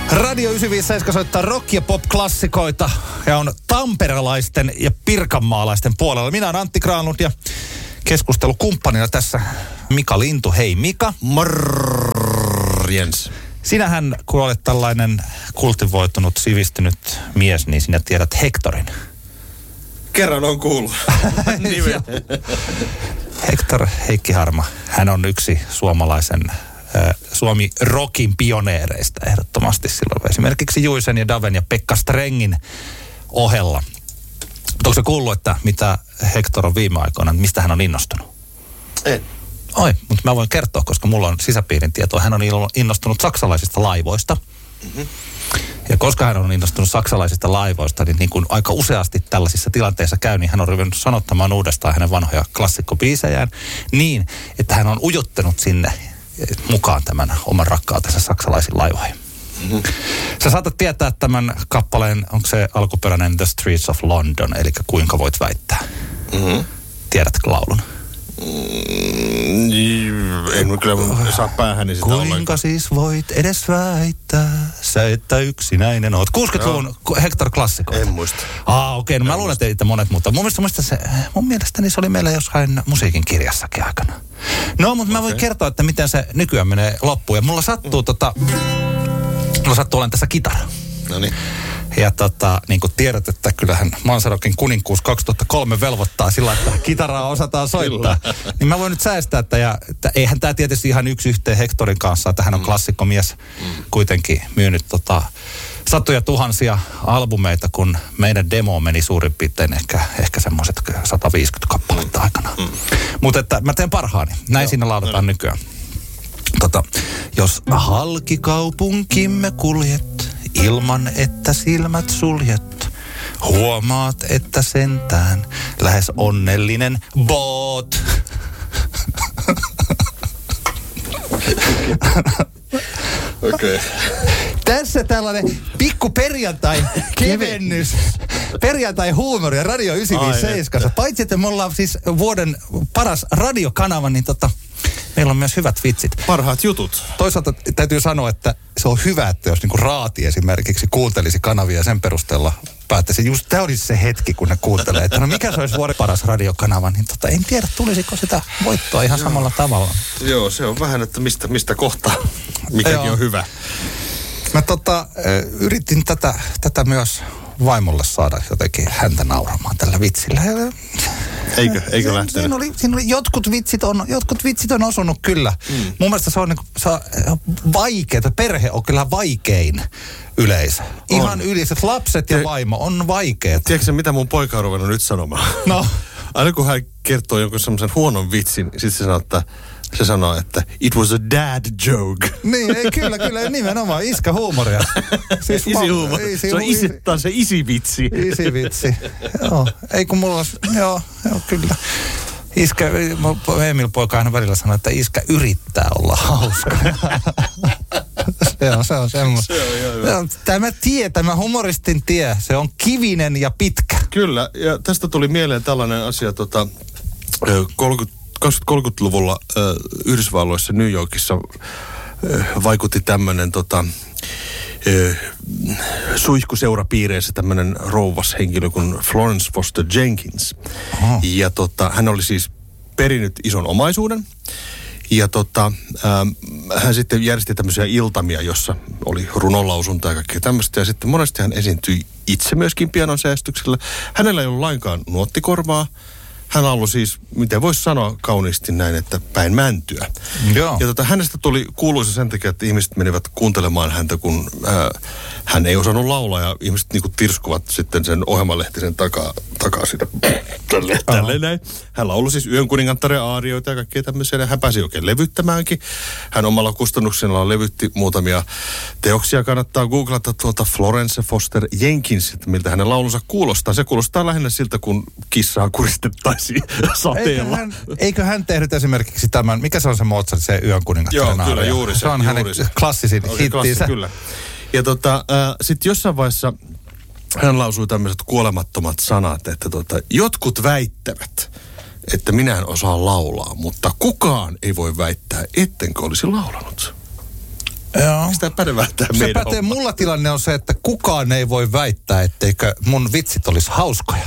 Radio 957 soittaa rock- ja pop-klassikoita ja on tamperelaisten ja pirkanmaalaisten puolella. Minä olen Antti Granlund ja keskustelukumppanina tässä Mika Lintu. Hei Mika. Morjens. Sinähän, kun olet tällainen kultivoitunut, sivistynyt mies, niin sinä tiedät Hectorin. Kerran on kuullut. Hector Heikki Harma. Hän on yksi suomalaisen Suomi-rockin pioneereista ehdottomasti silloin. Esimerkiksi Juisen ja Daven ja Pekka Strengin ohella. Onko se kuullut, että mitä Hector on viime aikoina, mistä hän on innostunut? En. Oi, mutta mä voin kertoa, koska mulla on sisäpiirin tietoa. Hän on innostunut saksalaisista laivoista. Mm-hmm. Ja koska hän on innostunut saksalaisista laivoista, niin kuin aika useasti tällaisissa tilanteissa käy, niin hän on ruvennut sanottamaan uudestaan hänen vanhoja klassikkobiisejään niin, että hän on ujuttanut sinne mukaan tämän oman rakkautensa saksalaisiin laivoihin. Mm-hmm. Sä saatat tietää tämän kappaleen, onko se alkuperäinen The Streets of London, eli kuinka voit väittää. Mm-hmm. Tiedätkö laulun? En kyllä saa päähäni sitä kuinka ollenkaan. Siis voit edes väittää, sä että yksinäinen oot. 60-luvun Hector-klassikoita. En muista. Okei, no mä luulen teitä monet, mutta mun mielestäni se oli meillä jossain musiikin kirjassakin aikana. No, mutta mä voin kertoa, että miten se nykyään menee loppuun. Ja mulla sattuu olen tässä kitara. Noniin. Ja niin kuin tiedät, että kyllähän Mansarokin kuninkuus 2003 velvoittaa sillä, että kitaraa osataan soittaa. Niin mä voin nyt säästää, että eihän tämä tietysti ihan yksi yhteen Hectorin kanssa, että hän on klassikkomies kuitenkin myynyt satoja tuhansia albumeita, kun meidän demo meni suurin piirtein ehkä semmoiset 150 kappaletta aikana. Mutta että mä teen parhaani. Näin siinä lauletaan nykyään. Jos halki kaupunkimme kuljet, ilman että silmät suljet, huomaat, että sentään lähes onnellinen boot. Okei. Tässä tällainen pikku perjantai-kevennys. Perjantai-huumoria Radio 957. Paitsi, että me ollaan siis vuoden paras radiokanava, niin meillä on myös hyvät vitsit. Parhaat jutut. Toisaalta täytyy sanoa, että se on hyvä, että jos niinku Raati esimerkiksi kuuntelisi kanavia ja sen perusteella päättäisi. Just tämä olisi se hetki, kun ne kuuntelee, että no mikä se olisi vuoden paras radiokanava, niin en tiedä, tulisiko sitä voittoa ihan samalla tavalla. Joo, se on vähän, että mistä kohtaa mikäkin on hyvä. Mä yritin tätä myös vaimolle saada jotenkin häntä nauramaan tällä vitsillä. Eikö lähtenyt? Siinä oli jotkut vitsit on osunut kyllä. Mun mielestä se on vaikeaa. Perhe on kyllä vaikein yleisö. Ihan yleiset lapset ja vaimo on vaikeet. Tiedätkö mitä mun poika on ruvennut nyt sanomaan? No. Aina kun hän kertoo jonkun semmoisen huonon vitsin, se sanoo, että it was a dad joke. Niin, kyllä, nimenomaan iskähuumoria. Siis isihuumori. Se on se isivitsi. Isivitsi, joo. Ei kun mulla joo, kyllä. Emil poika aina välillä sanoo, että iskä yrittää olla hauska. Se on semmoista. Tämä humoristin tie, se on kivinen ja pitkä. Kyllä, ja tästä tuli mieleen tällainen asia 20-30-luvulla Yhdysvalloissa, New Yorkissa vaikutti tämmöinen suihkuseurapiireissä tämmöinen rouvas henkilö kuin Florence Foster Jenkins. Ja hän oli siis perinyt ison omaisuuden. Ja hän sitten järjesti tämmöisiä iltamia, jossa oli runonlausunta ja kaikkea tämmöistä. Ja sitten monesti hän esiintyi itse myöskin pianon säästyksellä. Hänellä ei ollut lainkaan nuottikorvaa. Hän lauloi siis, miten voisi sanoa kauniisti näin, että päin mäntyä. Joo. Ja hänestä tuli kuuluisa sen takia, että ihmiset menivät kuuntelemaan häntä, kun hän ei osannut laulaa. Ja ihmiset niinku tirskuvat sitten sen ohjelmalehtisen takaa siitä tälleen näin. Hän lauloi siis Yön kuningattaren aarioita ja kaikkea tämmöisiä. Ja hän pääsi oikein levyttämäänkin. Hän omalla kustannuksellaan levytti muutamia teoksia. Kannattaa googlata Florence Foster Jenkins, että miltä hänen laulunsa kuulostaa. Se kuulostaa lähinnä siltä, kun kissaa kuristettaisiin sateella. Eikö hän tehnyt esimerkiksi tämän, mikä se on se Mozart, se Yön kuningattaren aaria? Joo, kyllä, juuri se. Se on hänen klassisin hittinsä. Kyllä. Ja sitten jossain vaiheessa hän lausui tämmöiset kuolemattomat sanat, että jotkut väittävät, että minä en osaa laulaa, mutta kukaan ei voi väittää, ettenkö olisi laulanut. Joo. Eikö tämä päde vähän tähän Se meidän pätee, hommaan? mulla tilanne on se, että kukaan ei voi väittää, etteikö mun vitsit olisi hauskoja.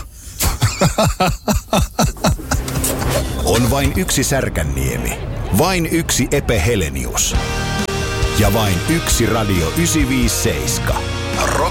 On vain yksi Särkänniemi, vain yksi Epe Helenius ja vain yksi Radio 957.